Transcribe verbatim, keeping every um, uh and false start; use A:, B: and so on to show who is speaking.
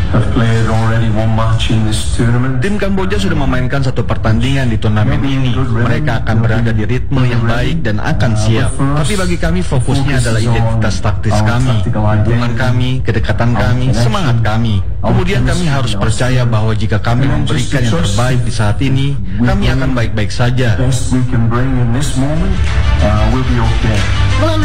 A: Tim Kamboja sudah memainkan satu pertandingan di turnamen ini. Mereka akan berada di ritme yang baik dan akan siap. Tapi bagi kami fokusnya adalah identitas taktis kami, hubungan kami, kedekatan kami, semangat kami. Kemudian kami harus percaya bahwa jika kami memberikan yang terbaik di saat ini, kami akan baik-baik saja.
B: Melalui